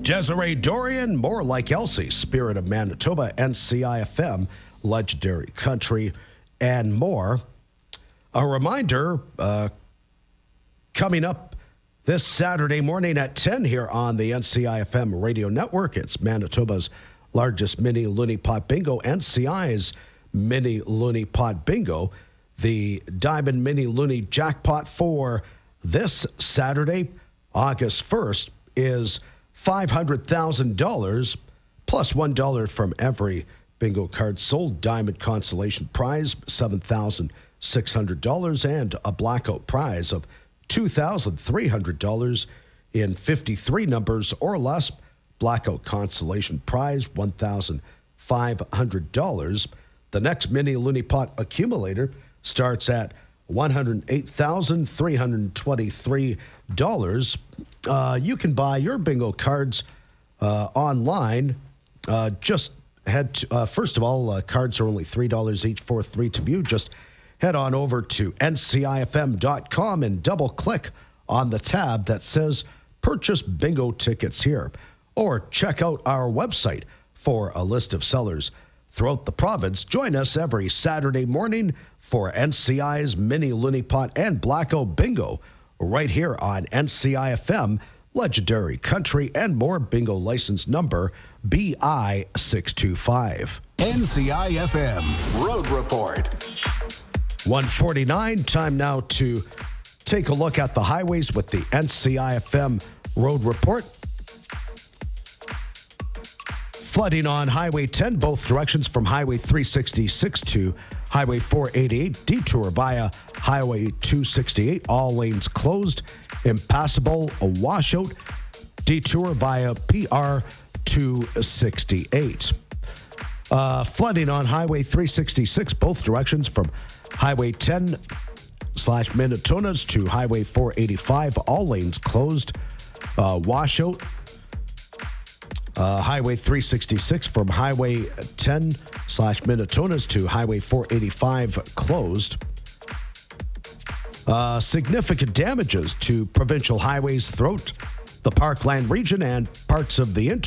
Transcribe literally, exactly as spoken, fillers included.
Desiree Dorian, more like Elsie, Spirit of Manitoba, N C I F M, Legendary Country, and more. A reminder, uh, coming up this Saturday morning at ten here on the N C I F M radio network, it's Manitoba's largest mini Loonie Pot Bingo, N C I's mini Loonie Pot Bingo. The Diamond Mini Loonie Jackpot for this Saturday, August first, is five hundred thousand dollars plus one dollar from every bingo card sold. Diamond consolation prize, seven thousand six hundred dollars, and a blackout prize of two thousand three hundred dollars in fifty-three numbers or less. Blackout consolation prize, one thousand five hundred dollars. The next mini Loonie Pot accumulator starts at one hundred eight thousand three hundred twenty-three dollars. Uh, you can buy your bingo cards uh, online. Uh, just head to, uh, first of all, uh, cards are only three dollars each for three to view. Just head on over to N C I F M dot com and double click on the tab that says Purchase Bingo Tickets here. Or check out our website for a list of sellers throughout the province. Join us every Saturday morning for N C I's Mini Loonie Pot and Blackout Bingo right here on N C I F M, Legendary Country, and more. Bingo license number B I six two five. N C I F M Road Report. one forty-nine, time now to take a look at the highways with the N C I F M Road Report. Flooding on Highway ten, both directions from Highway three sixty-six to Highway four eighty-eight. Detour via Highway two sixty-eight. All lanes closed. Impassable, a washout. Detour via P R two sixty-eight. Uh, flooding on Highway three sixty-six, both directions from Highway ten slash Minitonas to Highway four eighty-five. All lanes closed. Uh, washout. Uh, Highway three sixty-six from Highway ten slash Minitonas to Highway four eighty-five closed. Uh, significant damages to provincial highways throughout the Parkland region and parts of the inter-